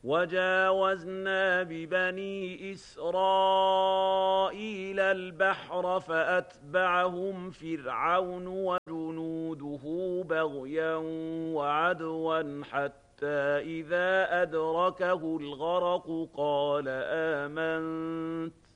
وجاوزنا ببني إسرائيل البحر فأتبعهم فرعون وجنوده بغيا وعدوا حتى إذا أدركه الغرق قال